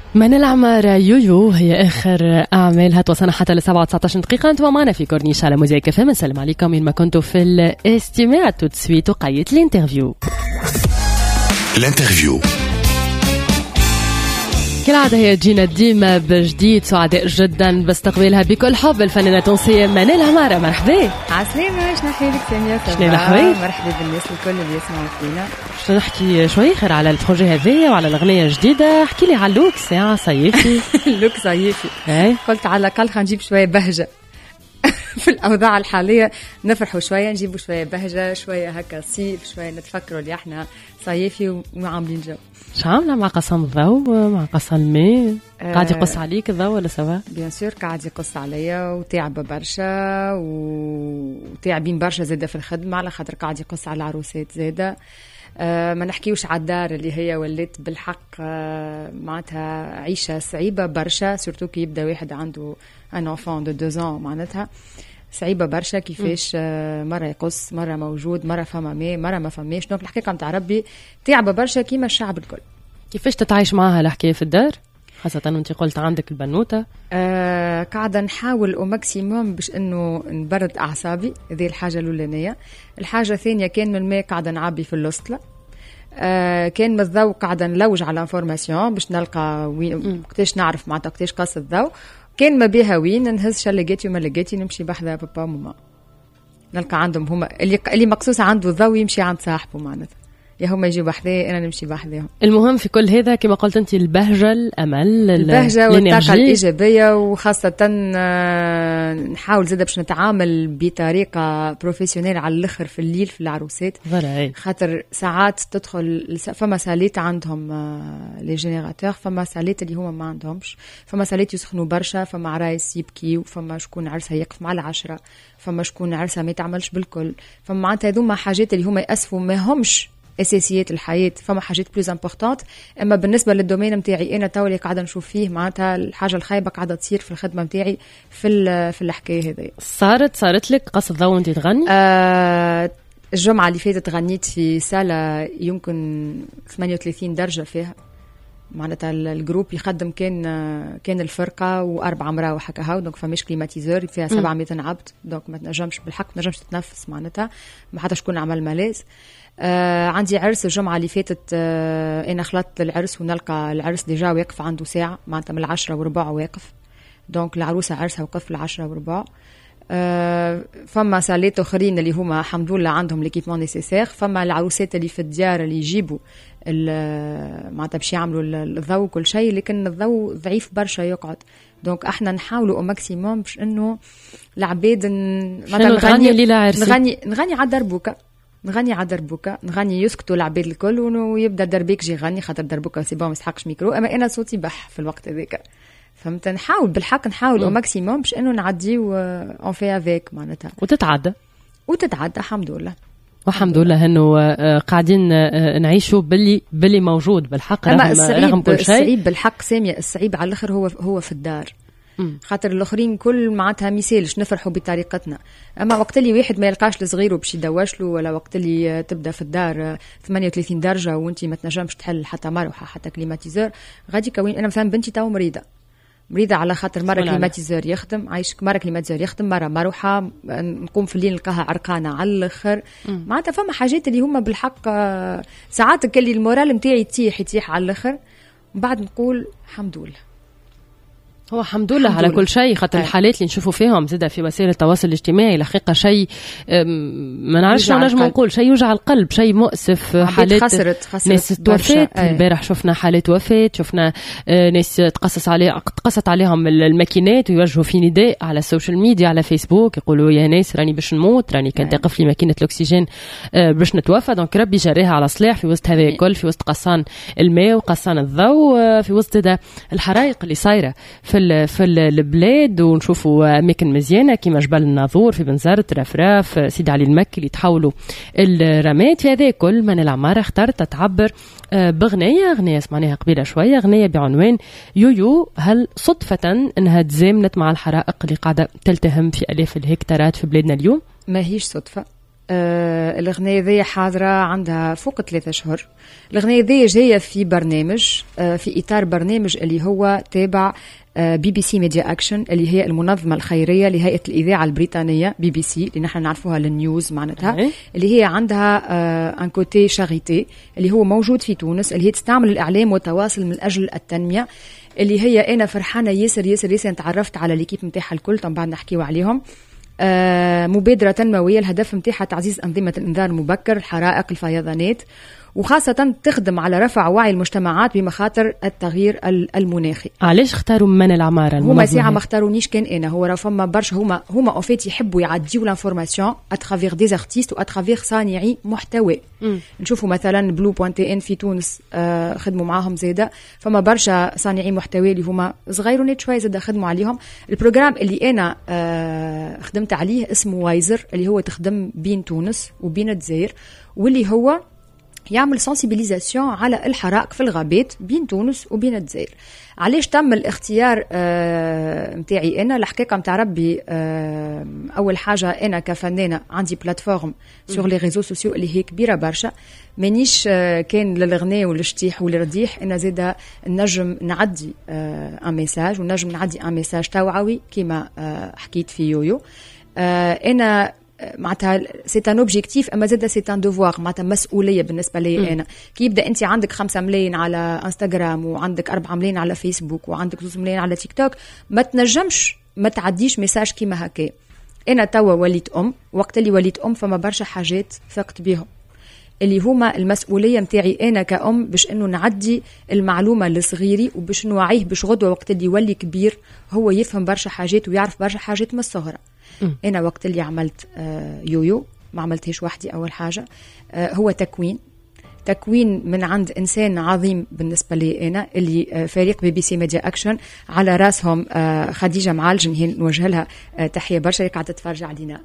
من العمارة يويو هي آخر أعمالها توصلنا حتى لسبعة 19 دقيقة. أنتم معنا في كورنيش على موزايك FM. نسلم عليكم وين ما كنتوا في الاستماع. تو تسويت وقاية الانترفيو. كالعادة هي جينا ديما بجديد، سعداء جدا باستقبالها بكل حب الفنانة التونسية من العمارة. مرحبا. عسلامة، شنو حالك سامية؟ شنو الأحوال؟ مرحبا بالناس الكل اللي يسمعوا فينا. باش نحكي شوي خير على البروجي هذايا وعلى الأغنية الجديدة. احكي لي على اللوك ساعة صيفي. اللوك صيفي. قلت على الأقل خنجيب شوية بهجة. في الأوضاع الحالية نفرحوا شوية، نجيبوا شوية بهجة، شوية هكا صيف، شوية نتفكروا اللي احنا صيفي وعاملين جو. شو عاملة مع قسم الضوء مع قسم الماء؟ قاعد يقص عليك الضوء ولا سوا؟ بيان سور قاعد يقص عليا وتعب برشا وتعبين برشا زادة في الخدمة، على خاطر قاعد يقص على العروسات زادة. ما نحكيوش على الدار اللي هي ولات بالحق معناتها عيشة صعيبة برشا، سورتو كي يبدأ واحد عنده ان enfant de 2 ans معناتها صعيبة برشا. كيفاش مرة يقص، مرة موجود، مرة فما ماء، مرة ما فماش. دونك الحقيقة متاع ربي تعب برشا كيما الشعب الكل. كيفاش تتعايش معها الحكاية في الدار، خاصة انت قلت عندك البنوتة؟ قاعدة نحاول او ماكسيموم باش انه نبرد اعصابي، هذه الحاجة الاولانية. الحاجة الثانية كان من الماء قاعدة نعبي في الوسطلة. كان من الضوء قاعدة نلوج على انفورماسيون باش نلقى وين وقتاش نعرف معناتها وقتاش قص الضوء. كان ما بيها وين نهز شا لقيتي وما لقيتي نمشي بحذا بابا وماما، نلقى عندهم هما اللي مقصوص عنده الضوء يمشي عند صاحبه معناتها، يا هما يجوا بحذاه انا نمشي بحذاهم. المهم في كل هذا كما قلت انت البهجه، الامل، البهجه والطاقه الايجابيه، وخاصه نحاول زاده باش نتعامل بطريقه بروفيسيونيل على الاخر في الليل في العروسات، خاطر ساعات تدخل فما ساليت عندهم لي جينيراتور، فما ساليت اللي هما ما عندهمش، فما ساليت يسخنوا برشا، فما عرايس يبكي، وفما شكون عرسها يقف مع العشرة، فما شكون عرسها ما يتعملش بالكل. فما معناتها هذوما حاجات اللي هما يأسفوا ما همش اساسيات الحياه، فما حاجات بلوز امبورطونت. اما بالنسبه للدومين نتاعي انا تولي قاعده نشوف فيه معناتها الحاجه الخايبه قاعده تصير في الخدمه نتاعي في الحكايه هذه. صارت لك قص الضوء وانت تغني؟ الجمعه اللي فاتت غنيت في صاله يمكن 38 درجه فيها، معناتها الجروب يخدم كان الفرقه واربع مراوح هكا هاو، دونك فماش كليماتيزور فيها 700 عبد، دونك ما تنجمش بالحق ما تنجمش تتنفس معناتها، ما حتى شكون عمل ملاذ. عندي عرس الجمعة اللي فاتت، أنا خلطت العرس ونلقى العرس ديجا واقف عنده ساعة معناتها من 10:15 واقف، دونك العروسة عرسها وقف 10:15. فما سالات أخرين اللي هما الحمد لله عندهم ليكيبمون نيسيسير، فما العروسات اللي في الديار اللي يجيبوا معناتها باش يعملوا الضوء كل شيء، لكن الضوء ضعيف برشا يقعد. دونك احنا نحاولوا او ماكسيموم باش انه العباد نغني على دربوكه، نغني على دربوكه، نغني يسكتوا العباد الكل ويبدا دربيك يغني، خاطر دربوكه سي بون ما يسحقش ميكرو، اما انا صوتي بح في الوقت هذاك. فهمت؟ نحاول بالحق نحاول او ماكسيموم باش انه نعديو اون في افيك معناتها، وتتعدى الحمد لله. والحمد لله انه قاعدين نعيشوا باللي موجود بالحق رغم كل شيء. الصعيب بالحق سامية، الصعيب على الاخر هو في الدار، خاطر الاخرين كل معناتها مثالش نفرحوا بطريقتنا، اما وقت اللي واحد ما يلقاش لصغيره باش يدوش له، ولا وقت اللي تبدا في الدار 38 درجه وانت ما تنجمش تحل حتى مروحه حتى كليماتيزور، غادي كوين. انا مثلا بنتي تو مريضه على خاطر مره كليماتيزور يخدم، عايشك مره كليماتيزور يخدم، مره مروحه نقوم في الليل نلقاها عرقانه على الاخر. معناتها فما حاجات اللي هما بالحق ساعات كلي المورال نتاعي يطيح على الاخر، بعد نقول الحمد لله. هو الحمد لله على كل شيء، خاطر الحالات اللي نشوفوا فيهم زادة في وسائل التواصل الاجتماعي الحقيقة شيء ما نعرفش نجم نقول، شيء يوجع القلب، شيء مؤسف. حالات خسرت ناس توفات البارح، شفنا حالات وفاة، شفنا ناس تقصت عليهم الماكينات ويوجهوا في نداء على السوشيال ميديا على فيسبوك يقولوا يا ناس راني باش نموت، راني كان تقف لي ماكينة الأكسجين باش نتوفى. دونك ربي جريها على صلاح في وسط هذا الكل، في وسط قصان الماء وقصان الضوء، في وسط الحرائق اللي صايرة في البلاد. ونشوفوا أماكن مزيانة كما جبل الناظور في بنزرت، رفراف، سيد علي المكي اللي تحولوا الرماد. في هذا كل من العمارة اخترت تعبر بغنية سمعناها قبيلة شوية، غنية بعنوان يويو. هل صدفة أنها تزامنت مع الحرائق اللي قاعدة تلتهم في آلاف الهكتارات في بلادنا اليوم؟ ما هيش صدفة، الأغنية ذي حاضرة عندها فوق 3 أشهر. الأغنية ذي جاية في برنامج، في إطار برنامج اللي هو تابع BBC Media Action اللي هي المنظمة الخيرية لهيئة الإذاعة البريطانية BBC اللي نحن نعرفوها للنيوز معناتها، اللي هي عندها ان كوتي شاريتي اللي هو موجود في تونس، اللي هي تستعمل الإعلام والتواصل من أجل التنمية، اللي هي أنا فرحانة ياسر تعرفت على ليكيب متاعها الكل، طبعا بعد نحكيو عليهم. مبادرة تنموية الهدف متاعها تعزيز أنظمة الإنذار المبكر، الحرائق، الفيضانات، وخاصة تخدم على رفع وعي المجتمعات بمخاطر التغيير المناخي. علاش اختاروا من العمارة؟ هما ساعة ما اختارونيش كان أنا، هو راه فما برشا هما أوفيت يحبوا يعديوا لانفورماسيون اترافيغ دي ارتيست واترافيغ صانعي محتوى. نشوفوا مثلا بلو.tn في تونس خدموا معاهم زيادة، فما برشا صانعي محتوى اللي هما صغيرونات شوية زيادة خدموا عليهم. البروجرام اللي أنا خدمت عليه اسمه وايزر، اللي هو تخدم بين تونس وبين الجزائر، واللي هو يعمل سنسيبيليزاسيون على الحرائق في الغابات بين تونس وبين الجزائر. علاش تم الاختيار متاعي أنا؟ الحقيقة متاع ربي، أول حاجة أنا كفنانة عندي بلاتفورم سور لي ريزو سوسيو اللي هي كبيرة برشا، مانيش كان للغناء والشتيح والرديح، أنا زيدا نجم نعدي ان ميساج، ونجم نعدي ان ميساج توعوي كما حكيت في يويو. أنا معناتها سي ان اوبجيكتيف، اما زاد سي ان دوفوار، معناتها مسؤوليه بالنسبه لي انا. كي يبدا انت عندك 5 ملايين على انستغرام، وعندك 4 ملايين على فيسبوك، وعندك 2 ملايين على تيك توك، ما تنجمش ما تعديش ميساج كيما هكا. انا توا وليت وقت اللي وليت فما برشا حاجات فقت بيهم اللي هما المسؤوليه متاعي انا كأم، باش انه نعدي المعلومه لصغيري، وباش نوعيه باش غدوه وقت اللي يولي كبير هو يفهم برشا حاجات ويعرف برشا حاجات من الصغر. أنا وقت اللي عملت يويو ما عملتهاش وحدي، أول حاجة هو تكوين من عند إنسان عظيم بالنسبة لي أنا، اللي فريق BBC Media Action على راسهم خديجة معالجن، هي نوجه لها تحية برشا اللي قاعدة تتفرج علينا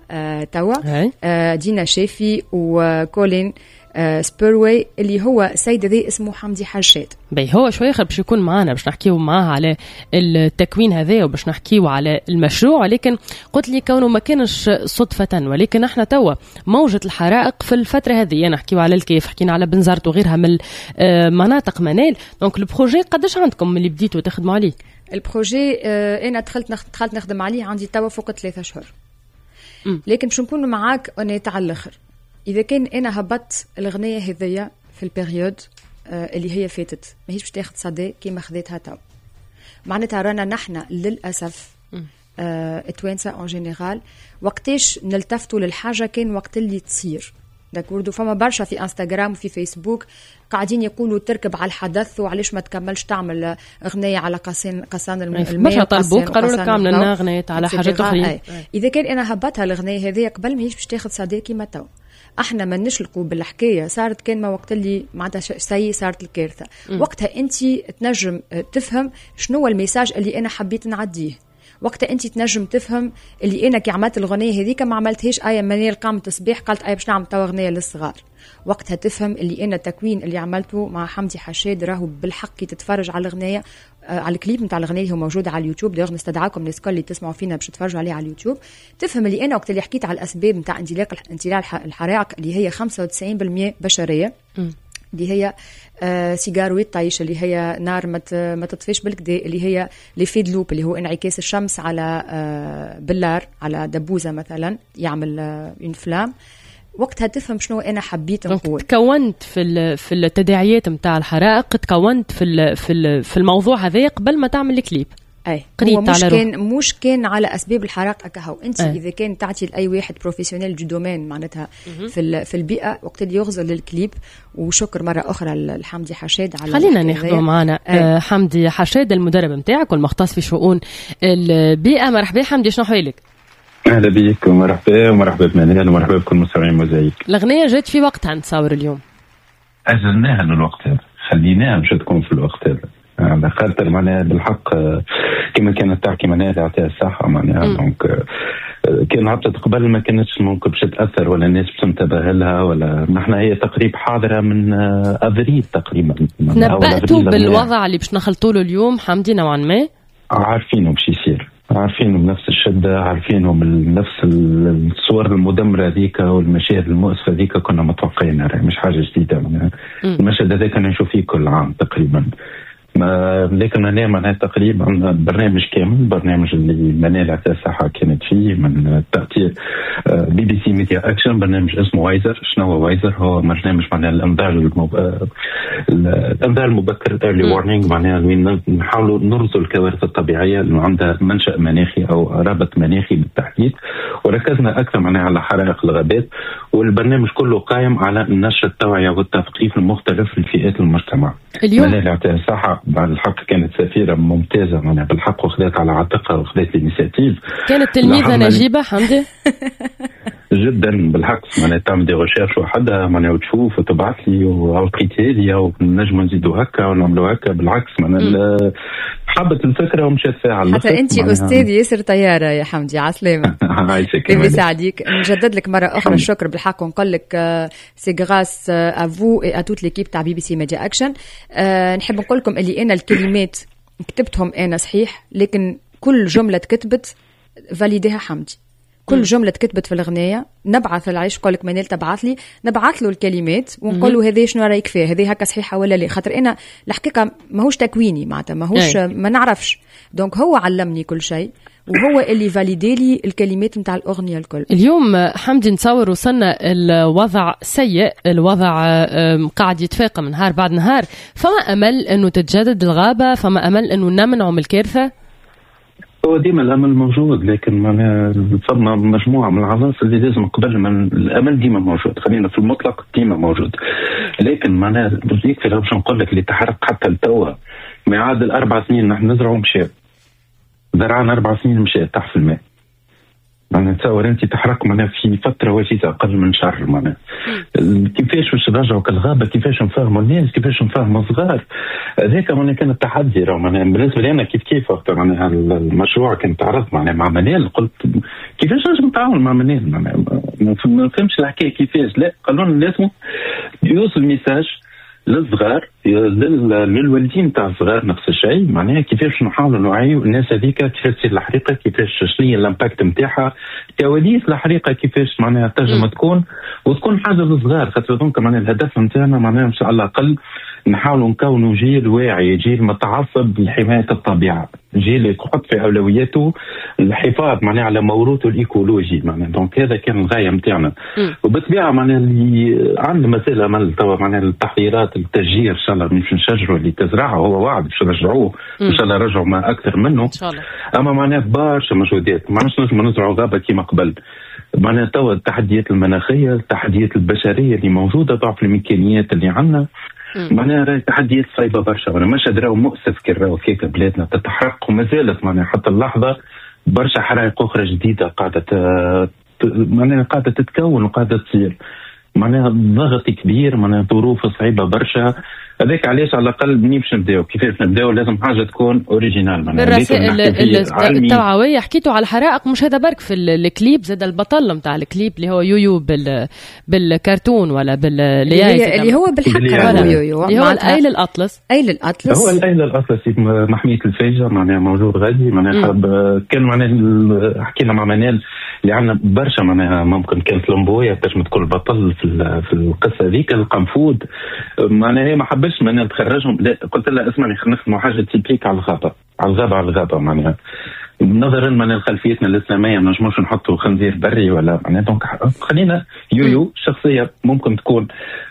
توا، دينا شافي وكولين سبيروي، اللي هو سيد ذي اسمه حمدي حشاد. بي هو شوي آخر باش يكون معنا باش نحكيو معاه على التكوين هذا وباش نحكيو على المشروع، ولكن قلت لي كونه ما كانش صدفة، ولكن احنا توا موجة الحرائق في الفترة هذه، نحكيو على الكيف، حكينا على بنزرت وغيرها من مناطق منال. دونك البروجي قداش عندكم اللي بديتوا تخدموا عليه؟ البروجي انا دخلت نخدم عليه عندي توا فوق 3 أشهر، لكن باش نكون معاك انا على الاخر. إذا كان أنا هبطت الأغنية هذية في البريود اللي هي فاتت، ماهيش باش تاخد صدى كيما خذيتها تو، معناتها رانا نحنا للأسف التوانسة اون جينيرال وقتاش نلتفتوا للحاجة كان وقت اللي تصير داكوردو. فما برشا في انستغرام وفي فيسبوك قاعدين يقولوا تركب على الحدث، وعلاش ما تكملش تعمل أغنية على قصان الماء، برشا طلبوك قالوا لك عامل لنا أغنية على حاجات أخرى. إذا كان أنا هبطها الأغنية هذه قبل ماهيش باش تاخد صدى كيما تو. احنا ما نشلقوا بالحكايه، صارت كان ما وقت اللي معناتها صارت الكارثه، وقتها انت تنجم تفهم شنو الميساج اللي انا حبيت نعديه، وقتها انت تنجم تفهم اللي انا كي عملت الاغنيه هذيك ما عملتهاش ايه منير قامت تصبيح قالت ايه باش نعمل تو اغنيه للصغار، وقتها تفهم اللي انا التكوين اللي عملته مع حمدي حشاد راهو بالحق كي تتفرج على الاغنيه، على الكليب نتاع الاغنيه اللي هو موجود على اليوتيوب، دايوغ نستدعاكم الناس الكل اللي تسمعوا فينا باش تتفرجوا عليه على اليوتيوب، تفهم اللي انا وقت اللي حكيت على الاسباب نتاع انطلاق الحرائق اللي هي 95% بشريه، اللي هي سيجارويت طايش، اللي هي نار ما تطفيش بالكدا، اللي هي ليفيد لوب اللي هو انعكاس الشمس على بلار على دبوزه مثلا يعمل انفلام، وقتها تفهم شنو انا حبيت نقول. تكونت في التداعيات نتاع الحرائق، تكونت في الموضوع هذا قبل ما تعمل الكليب. اي هو مش كان على اسباب الحرائق اكاهو انت اذا كان تعطي لاي واحد بروفيسيونيل دو دومين معناتها في البيئه وقت اللي يغزل للكليب. وشكر مره اخرى لحمدي حشاد على خلينا ناخذوا معنا حمدي حشاد المدرب نتاعك والمختص في شؤون البيئه. مرحبا حمدي، شنو حوالك؟ اهلا بك ومرحبا بمنال ومرحبا بكل مستمعين موزايك. الاغنيه جات في وقتها نتصور اليوم، اجلناها للوقت هذا، خليناها باش تكون في الوقت هذا على خاطر معناها بالحق كما كانت تحكي معناها يعطيها الصحه معناها دونك كان هبطت قبل ما كانتش ممكن باش تاثر ولا الناس باش تنتبه لها ولا نحن هي تقريبا حاضره من افريل تقريبا. نبأتوا بالوضع اللي باش نخلطوا له اليوم حمدي نوعا ما؟ عارفينه باش يصير عارفينهم بنفس الشدة، عارفينهم نفس الصور المدمرة ذيك والمشاهد المؤسفة ذيك كنا متوقعينها، مش حاجة جديدة. المشهد هذا كنا نشوف فيه كل عام تقريبا. لكن أنا معناها تقريبا برنامج كامل، برنامج اللي منال على الساحة كانت فيه من تأثير BBC ميديا أكشن، برنامج اسمه وايزر. شنو هو وايزر؟ هو برنامج معناها الإنذار المبكر early warning، معناها وين نحاولوا نرصد الكوارث الطبيعية اللي عندها منشأ مناخي أو رابط مناخي بالتحديد، وركزنا أكثر معناها على حرائق الغابات، والبرنامج كله قائم على نشر التوعية والتثقيف المختلف لفئات المجتمع. اليوم منال على الساحة بعد الحق كانت سفيرة ممتازة معناها بالحق، وخذت على عاتقها وخذت الانيشيتيف. كانت تلميذة نجيبة حمدي جدا بالحق، معناها تعمل دي ريشيرش وحدها معناها وتشوف وتبعث لي وكريتيريا ونجم نزيدوا هكا ونعملوا هكا. بالعكس معناها حبت الفكرة ومشات فيها على حتى أنت أستاذ ياسر طيارة يا حمدي. عسلامة ربي يساعدك. نجدد لك مرة أخرى الشكر بالحق، ونقول لك سي غراس أفو إي أتوت ليكيب تاع BBC ميديا أكشن. نحب نقول لكم اللي أنا الكلمات كتبتهم أنا صحيح، لكن كل جملة كتبت فاليديها حمدي. كل جملة كتبت في الغناية نبعث العيش، قول لك منال تبعث لي، نبعث له الكلمات ونقول له هذه شنو رايك فيه، هذه هكا صحيحة ولا لا، خاطر أنا الحقيقة ماهوش تكويني معناتها ماهوش ما نعرفش. دونك هو علمني كل شيء، وهو اللي فاليدي لي الكلمات نتاع الأغنية الكل. اليوم حمدي نتصور وصلنا الوضع سيء، الوضع قاعد يتفاقم نهار بعد نهار، فما أمل أنه تتجدد الغابة؟ فما أمل أنه نمنعوا من الكارثة؟ هو ديما الامل موجود، لكن فما مجموعه من العناصر اللي لازم قبل من الامل ديما موجود. خلينا في المطلق ديما موجود، لكن معناها يكفي باش نقول لك اللي تحرك حتى التوا ما يعادل 4 سنين نحن نزرعوا مشاة، زرعنا 4 سنين مشاة تحت في الماء. معناها تصور انت تحرك معناها في فتره وجيزه اقل من شهر. معناها كيفاش باش نرجعوا كالغابه، كيفاش نفهموا الناس، كيفاش نفهموا الصغار. هذاك معناها كان التحدي. معناها بالنسبه لي انا كيف وقت معناها المشروع كان تعرض معناها مع منال، قلت كيفاش نجم نتعاون مع منال. معناها ما فهمتش الحكايه كيفاش. لا قالوا لنا لازم يوصل ميساج للصغار، للوالدين تاع الصغار نفس الشيء. معناها كيفاش نحاولوا نوعيوا الناس هذيك كيفاش تصير الحريقه، كيفاش شنو هي الامباكت نتاعها، كواليس الحريقه كيفاش معناها تنجم تكون، وتكون حاجه للصغار. خاطر دونك معناها الهدف نتاعنا معناها مش على الاقل نحاولوا نكونوا جيل واعي، جيل متعصب لحمايه الطبيعه، جيل يحط في اولوياته الحفاظ معناها على موروثه الايكولوجي. معناها دونك هذا كان الغايه نتاعنا. وبالطبيعه معناها اللي عنده مسألة امل توا معناها التحضيرات التشجير ان شاء الله مش نشجروا اللي تزرعه، هو وعد باش نرجعوه ان شاء الله، رجعوا ما اكثر منه ان شاء الله. اما معناها برشا مجهودات، ما عادش نجموا نزرعوا غابه كما قبل. معناها توا التحديات المناخيه، التحديات البشريه اللي موجوده، ضعف الامكانيات اللي عندنا. معناها تحديات صعيبه برشا. وانا مشهد راهو مؤسف كي راهو فيك بلادنا تتحرق، وما زالت معناها حتى اللحظه برشا حرائق اخرى جديده قاعده معناها قاعده تتكون وقاعده تصير. معناها ضغط كبير، معناها ظروف صعيبه برشا. هذاك علاش على الاقل مني باش نبداو، كيفاش نبداو لازم حاجه تكون اوريجينال. بالرسائل التوعويه حكيتوا على الحرائق، مش هذا برك في الكليب، زاد البطل نتاع الكليب اللي هو يويو بالكرتون ولا اللي هو بالحق يويو اللي هو الايل الاطلس. هو الايل الاطلس محميه الفيجه معناها موجود غادي. معناها كان معناها حكينا مع منال اللي عندنا برشا معناها ممكن كانت لمبويه تنجم تكون بطل في القصه ذيك. القنفود معناها هي ما حبش معناها تخرجهم، لا قلت لها اسمعني خلينا نخدموا حاجه تيبيك على الغابه معناها نظرا من خلفيتنا الاسلاميه ما نجموش نحطوا خنزير بري ولا معناها. دونك خلينا يويو شخصيه ممكن تكون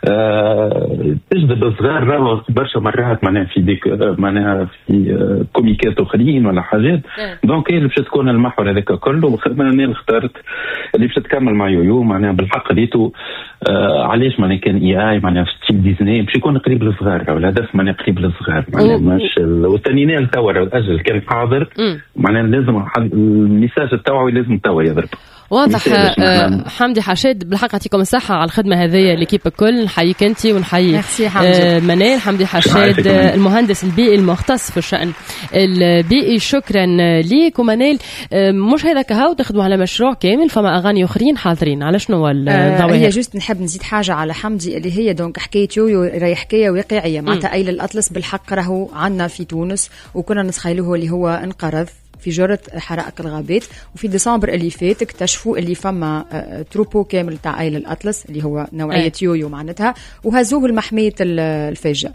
تجذب الصغار. راهو برشا مرات معناها في ديك معناها في كوميكات اخرين ولا حاجات. دونك هي اللي باش تكون المحور هذاك كله. انا اخترت اللي باش تكمل مع يويو معناها بالحق ديتو. علاش معناها كان اي معناها في ستيل ديزني باش يكون قريب للصغار. الهدف معناها قريب للصغار معناها مش والتنينه توا الاجل كان حاضر. معناها لازم الميساج التوعوي لازم توا يضرب. واضح. حمدي حشاد بالحق يعطيكم الصحة على الخدمة هذه ليكيب الكل. نحييك انت ونحيي منال حمدي حشاد المهندس البيئي المختص في الشأن البيئي. شكرا ليك. ومنال مش هذا كهو تخدموا على مشروع كامل، فما أغاني أخرين حاضرين على شنو الضوء؟ هي جست نحب نزيد حاجة على حمدي اللي هي دونك حكاية يويو راهي حكاية واقعية معناتها أيل الأطلس بالحق راهو عنا في تونس وكنا نتخيلوه اللي هو انقرض في جرة حرائق الغابات. وفي ديسمبر اللي فات اكتشفوا اللي فما تروبو كامل تاع أيل الأطلس اللي هو نوعية يويو معناتها وهزوه المحمية الفاجئة.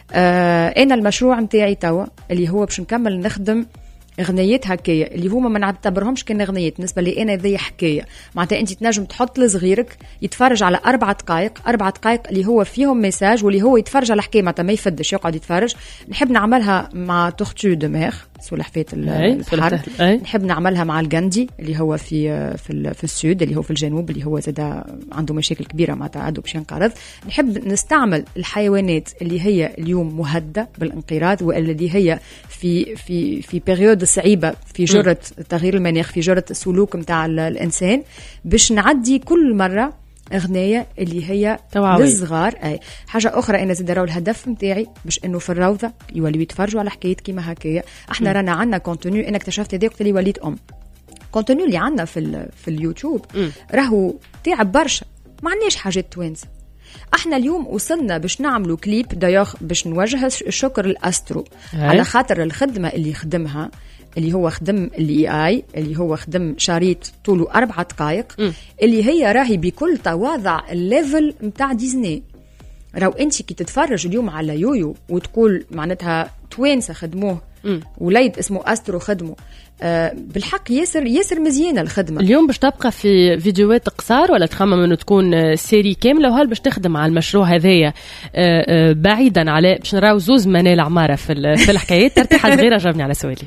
أنا المشروع متاعي توا اللي هو باش نكمل نخدم غنيات هكايا اللي هما ما نعتبرهمش كان غنيات. بالنسبه لي انا ذي حكايه معناتها انت تنجم تحط لصغيرك يتفرج على 4 دقائق اللي هو فيهم ميساج واللي هو يتفرج على حكايه معناتها ما يفدش يقعد يتفرج. نحب نعملها مع تورتو دو مير سلحفاة البحر. نحب نعملها مع الجندي اللي هو في السود اللي هو في الجنوب اللي هو زاد عنده مشاكل كبيره معناتها عدو باش ينقرض. نحب نستعمل الحيوانات اللي هي اليوم مهدده بالانقراض والذي هي في بيريود صعيبه في جرة تغيير المناخ في جرة السلوك متاع الانسان باش نعدي كل مره أغنية اللي هي للصغار. أي حاجة أخرى أنا زاد راهو الهدف متاعي باش إنه في الروضة يوليو يتفرجوا على حكايات كيما هكايا. إحنا رانا عنا كونتونيو. أنا اكتشفت هذا وقت اللي وليت كونتونيو اللي عنا في اليوتيوب راهو تعب برشا ما عناش حاجات توانسة. احنا اليوم وصلنا باش نعملوا كليب دايوغ باش نوجه الشكر الأسترو على خاطر الخدمة اللي خدمها اللي هو خدم الاي اللي هو خدم شريط طوله 4 دقائق اللي هي راهي بكل تواضع الليفل متاع ديزني. راو انت كي تتفرج اليوم على يويو وتقول معناتها توانسه خدموه وليد اسمه أسترو خدمه بالحق ياسر مزيانه الخدمه. اليوم باش تبقى في فيديوهات قصار ولا تخمم انه تكون سيري كامله وهل باش تخدم على المشروع هذايا بعيدا على باش نراو زوز منال عماره في الحكايات؟ ترتيحه صغيره جاوبني على سؤالي.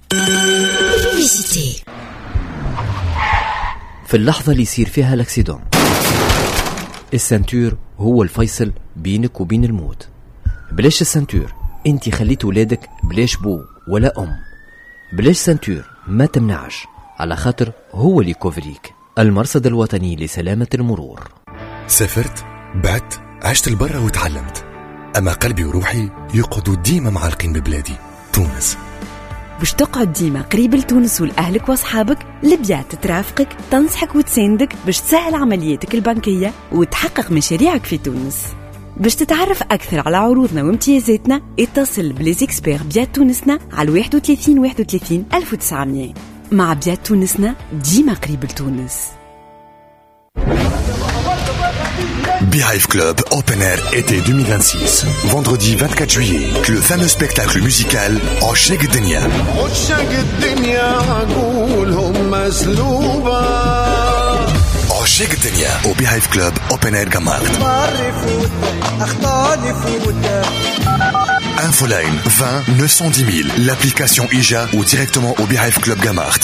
في اللحظة اللي يصير فيها الاكسيدون السنتور هو الفيصل بينك وبين الموت. بلاش السنتور انت خليت ولادك بلاش بو ولا ام. بلاش سنتور ما تمنعش على خاطر هو اللي كوفريك. المرصد الوطني لسلامة المرور. سافرت بعت عشت البرة وتعلمت أما قلبي وروحي يقعدوا ديما معلقين ببلادي تونس. باش تقعد ديما قريب لتونس ولأهلك واصحابك لبيات ترافقك تنصحك وتساندك باش تسهل عملياتك البنكية وتحقق مشاريعك في تونس. باش تتعرف أكثر على عروضنا وامتيازاتنا اتصل بليزيكسبير بيات تونسنا على 31 31 1900. مع بيات تونسنا ديما قريب لتونس. Beehive Club Open Air été 2026. Vendredi 24 juillet, le fameux spectacle musical عشاق الدنيا. عشاق الدنيا au Beehive Club Open Air Gamart. Infoline 20 910 000, l'application IJA ou directement au Beehive Club Gamart.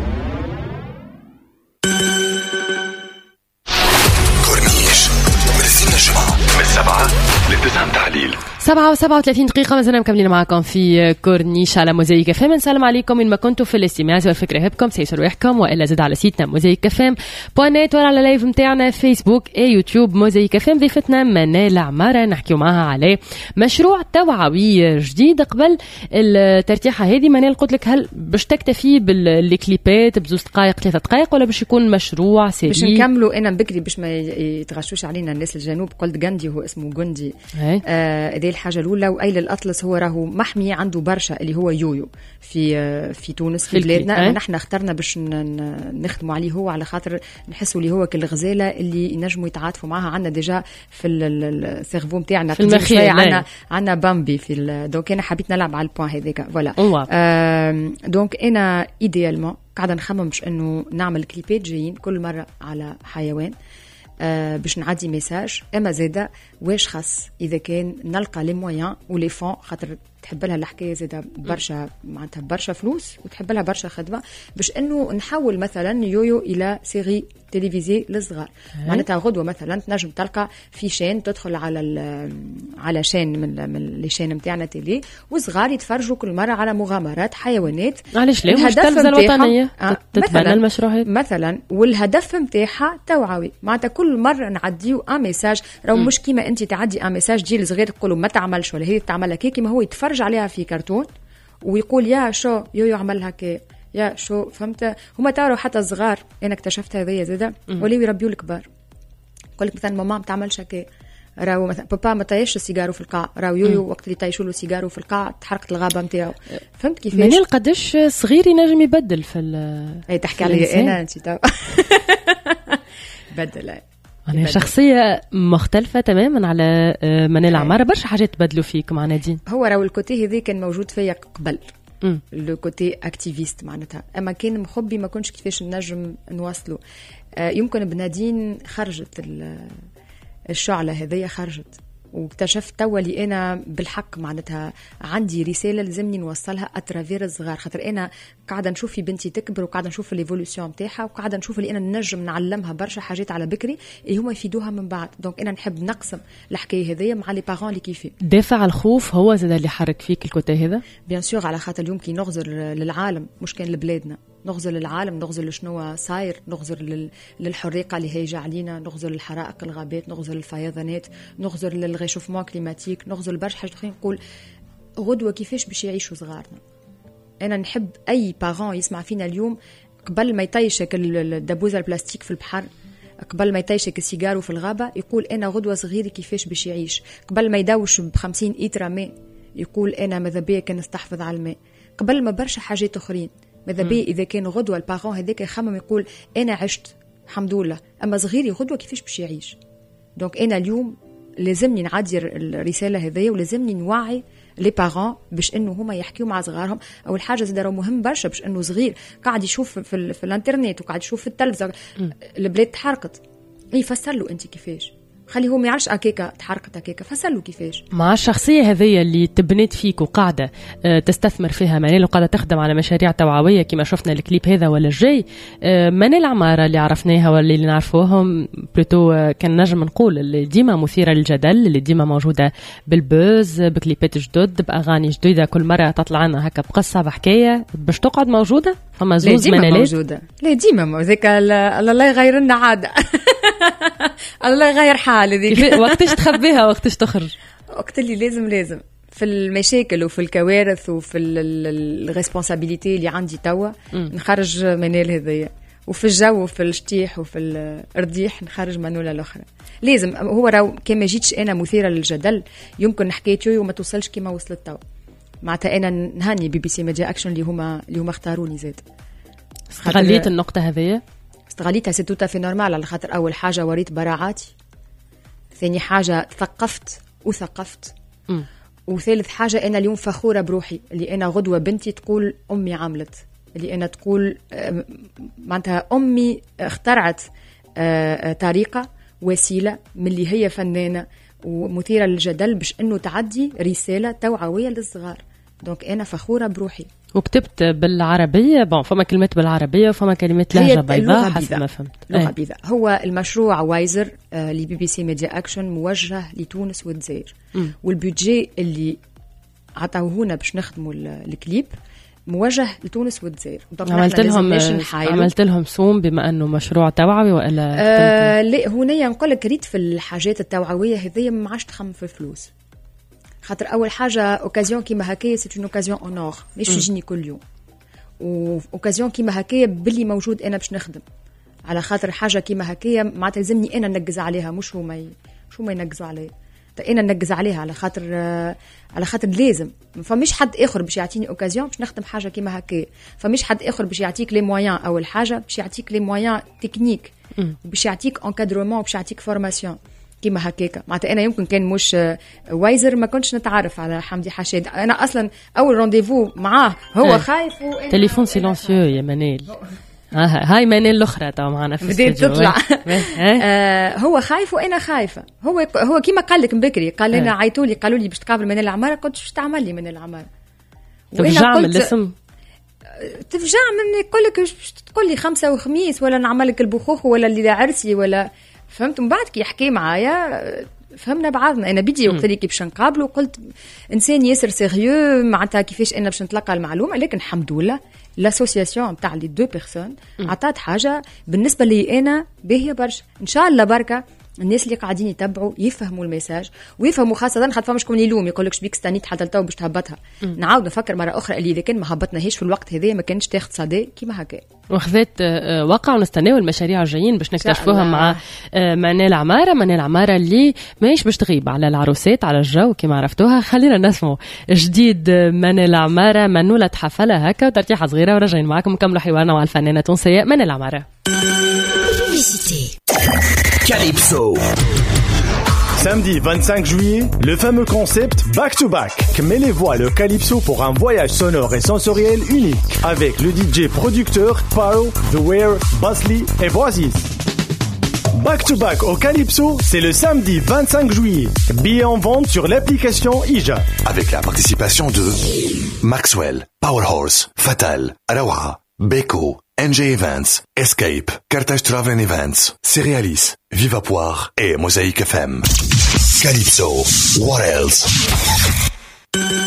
للتسعة تحليل 7:37 دقيقة. ما زلنا مكملين معكم في كورنيش على موزايك اف ام. نسلم عليكم من ما كنتوا في الاستماع. والفكرة هبكم سيسر ويحكم والا زد على سيتنا موزايك اف ام بوانيت ولا على لايف متاعنا فيسبوك اي يوتيوب موزايك اف ام. ضيفتنا منال عمارة نحكيو معها على مشروع توعوي جديد. قبل الترتيحة هذه منال قلت لك هل باش تكتفي بالكليبات بزوز دقائق 3 دقائق ولا باش يكون مشروع سيري؟ باش نكملوا انا بكري باش ما يتغشوش علينا الناس الجنوب. قلت جندي هو اسمه جندي. هذه الحاجه الاولى. وايل الاطلس هو راهو محمي عنده برشا اللي هو يويو في تونس في بلادنا. نحن اخترنا باش نخدموا عليه هو على خاطر نحسوا اللي هو كالغزاله اللي ينجموا يتعاطفوا معها. عندنا ديجا في السيرفو نتاعنا في المخيل عندنا بامبي دونك انا حبيت نلعب على البوان هذاك فوالا. دونك انا ايديالمون قاعده نخمم باش انه نعمل كليبات جايين كل مره على حيوان باش نعدي ميساج. اما زاده واش خاص اذا كان نلقى لي مويان ولي فون خاطر تحب لها الحكايه زاده برشا معناتها برشا فلوس وتحب لها برشا خدمه باش انه نحول مثلا يويو الى سيري تلفزيوني للصغار. معناتها غدوه مثلا تنجم تلقى في شين تدخل على شين من لي شين نتاعنا تيلي وصغار يتفرجوا كل مره على مغامرات حيوانات. علاش لا مش التلفزه الوطنيه تتبنى المشروعات مثلا والهدف نتاعها توعوي. معناتها كل مره نعديو ميساج راهو مش كيما انت تعدي ميساج تجي لصغير تقولوا ما تعملش ولا هي تعملها كي كيما هو يتفرج عليها في كرتون ويقول يا شو يويو عملها كي يا شو فهمت. هما تعرفوا حتى الصغار انا اكتشفت هذه زاده ولاو يربيوا الكبار. يقول لك مثلا ماما ما تعملش هكا راهو مثلا بابا ما طيش السيجارو في القاع راهو يويو وقت اللي طيشوا له سيجارو في القاع تحرقت الغابه نتاعو. فهمت كيفاش منين قداش صغير ينجم يبدل في اي تحكي علي انا انت تو بدل أنا شخصية مختلفة تماما على منال عمارة. برشا حاجات تبدلوا فيك مع نادين. هو راهو الكوتي هذي كان موجود فيا قبل لو كوتي اكتيفيست معناتها اما كان مخبي ما كنتش كيفاش نجم نوصله. يمكن بنادين خرجت الشعلة هذية خرجت واكتشفت توا لي انا بالحق معناتها عندي رساله لازمني نوصلها اترافير الصغار. خاطر انا قاعده نشوف في بنتي تكبر وقاعده نشوف الايفولوشن نتاعها وقاعده نشوف اللي انا نجم نعلمها برشا حاجات على بكري اللي هما يفيدوها من بعد. دونك انا نحب نقسم الحكايه هذيا مع لي بارون اللي كيفي. دافع الخوف هو زاد اللي حرك فيك الكوتي هذا بيان سور على خاطر اليوم كي نغزر للعالم مش كان لبلادنا نغزر للعالم نغزر لشنو صاير نغزر للحريقه اللي هيجا علينا نغزر للحرائق الغابات نغزر للفيضانات نغزر للغيشوفمون كليماتيك نغزر برشا حاجات اخرين. نقول غدوه كيفاش باش يعيشوا صغارنا. انا نحب اي بارون يسمع فينا اليوم قبل ما يطيشك الدبوزه البلاستيك في البحر قبل ما يطيشك السيجارو في الغابه يقول انا غدوه صغيري كيفاش باش يعيش. قبل ما يدوش ب50 إترا ماء يقول انا ماذا بيا كان نستحفظ على الماء. قبل ما برشا حاجات اخرين ماذا بي اذا كان غدوه البارون هذاك يخمم يقول انا عشت الحمد لله اما صغيري غدوه كيفاش باش يعيش. دونك انا اليوم لازمني نعدي الرساله هذيا ولازمني نوعي لي بارون باش انه هما يحكيوا مع صغارهم. اول حاجه زاد راه مهم برشا باش انه صغير قاعد يشوف في الانترنت وقاعد يشوف في التلفزه البلاد تحرقت يفسر له انت كيفاش خليه هو ما يعرفش هكاكا تحركت هكاكا فسلوا كيفاش. مع الشخصيه هذه اللي تبنيت فيك وقاعده تستثمر فيها منال وقاعده تخدم على مشاريع توعويه كما شفنا الكليب هذا ولا الجاي. منال عماره اللي عرفناها واللي نعرفوهم بلوتو كان نجم نقول اللي ديما مثيره للجدل اللي ديما موجوده بالبوز بكليبات جدد باغاني جديده كل مره تطلع لنا هكا بقصه بحكايه باش تقعد موجوده. فما زوز منالات موجوده لا ديما ذاك الله يغير لنا عاده الله يغير حال هذيك وقتاش تخبيها وقتاش تخرج وقت اللي لازم في المشاكل وفي الكوارث وفي الريسبونسابيلتي اللي عندي توا نخرج منال هذيا وفي الجو وفي الشتيح وفي الرديح نخرج منوله الاخرى. لازم هو راهو كما جيتش انا مثيره للجدل يمكن حكايتي وما توصلش كما وصلت توا. معناتها انا نهني BBC ميديا اكشن اللي هما اختاروني زاد. استغليت النقطه هذيا استغليتها سي توتا في نورمال على خاطر اول حاجه وريت براعاتي ثاني حاجه ثقفت وثقفت وثالث حاجه انا اليوم فخوره بروحي اللي انا غدوه بنتي تقول امي عملت اللي انا تقول معناتها امي اخترعت طريقه وسيله من اللي هي فنانه ومثيره للجدل باش انه تعدي رساله توعويه للصغار. دونك انا فخوره بروحي. وكتبت بالعربيه بون فما كلمات بالعربيه وفما كلمات لهجه بيضاء حسب ما فهمت. لغه بيضاء. هو المشروع وايزر لBBC ميديا اكشن موجه لتونس والجزائر والبودجي اللي عطاوهولنا باش نخدموا الكليب موجه لتونس والجزائر. عملت لهم سوم بما انه مشروع توعوي والا لا هنا نقول لك ريت في الحاجات التوعويه هذيا ما عادش تخمم في الفلوس. خاطر اول حاجه اوكازيون كيما هكايا سي اون اوكازيون اونور مش يجيني كل يوم واوكازيون كيما هكايا باللي موجود انا باش نخدم على خاطر حاجه كيما هكايا ما تلزمني انا ننجز عليها مش هما ينجزوا عليها انا ننجز عليها على خاطر لازم فمش حد اخر باش يعطيني اوكازيون باش نخدم حاجه كيما هكايا فمش حد اخر باش يعطيك لي مويان اول حاجه باش يعطيك لي مويان تكنيك وباش يعطيك انكادرومون باش يعطيك فورماسيون كيما هكاكا. معناتها انا يمكن كان مش وايزر ما كنتش نتعرف على حمدي حشاد. انا اصلا اول رونديفو معاه هو خايف تليفون سيلونسيو يا منال هاي منال الاخرى تو معنا في بديت تطلع. هو خايف وانا خايفه. هو كيما قال لك بكري، قال لنا عيطوا لي قالوا لي باش تقابل منال العماره، قلت باش تعمل لي منال العماره. تفجع من الاسم، تفجع من يقول لك باش تقول لي خمسة وخميس ولا نعمل لك البخوخ ولا اللي عرسي ولا فهمت. من بعد كي يحكي معايا فهمنا بعضنا. انا بدي وقت اللي كي باش نقابله قلت انسان ياسر سيريو معناتها كيفاش انا باش نتلقى المعلومه، لكن الحمد لله لاسوسياسيون نتاع لي دو بيرسون عطات حاجه بالنسبه لي انا باهيه برشا. ان شاء الله بركه الناس اللي قاعدين يتبعوا يفهموا الميساج ويفهموا، خاصه خاطر فما شكون يلوم يقول لك شبيك استنيت حتى لتو باش تهبطها. نعاود نفكر مره اخرى اللي اذا كان ما هبطناهاش في الوقت هذا ما كانش تاخذ صدى كيما هكا. وخذت وقع ونستناو المشاريع الجايين باش نكتشفوها مع منال عماره. منال عماره اللي ماهيش باش تغيب على العروسات على الجو كيما عرفتوها. خلينا نسمعوا جديد منال عماره، منولة حفله هكا وترتيحه صغيره وراجعين معاكم نكملوا حوارنا مع الفنانه التونسيه منال عماره. Calypso. Samedi 25 juillet, le fameux concept Back to Back met les voix le Calypso pour un voyage sonore et sensoriel unique avec le DJ producteur Paro, The Wear, Basli et Boaziz. Back to Back au Calypso, c'est le samedi 25 juillet. Billets en vente sur l'application IJA. Avec la participation de Maxwell, Powerhorse, Fatal, Arawa, Beko, NJ Events, Escape, Carthage Travel Events, Cerealis, Viva Poire et Mosaïque FM. Calypso, what else?